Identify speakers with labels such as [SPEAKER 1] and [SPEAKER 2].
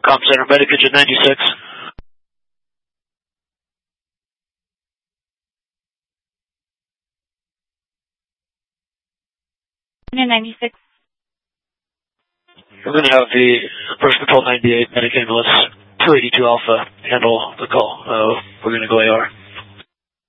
[SPEAKER 1] Comm Center, medic engine 96.
[SPEAKER 2] Engine 96.
[SPEAKER 1] We're going to have the Approach Control 98 medic ambulance 282 Alpha handle the call. We're going to go AR.